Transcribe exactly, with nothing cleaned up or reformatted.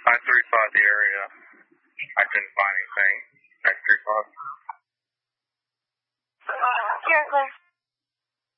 I three five the area. I couldn't find anything. I three five.